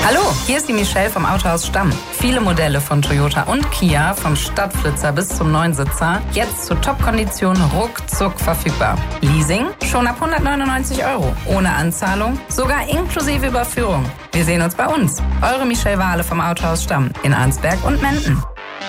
Hallo, hier ist die Michelle vom Autohaus Stamm. Viele Modelle von Toyota und Kia, vom Stadtflitzer bis zum Neunsitzer, jetzt zu Top-Konditionen ruckzuck verfügbar. Leasing schon ab 199 €, ohne Anzahlung, sogar inklusive Überführung. Wir sehen uns bei uns. Eure Michelle Wahle vom Autohaus Stamm in Arnsberg und Menden.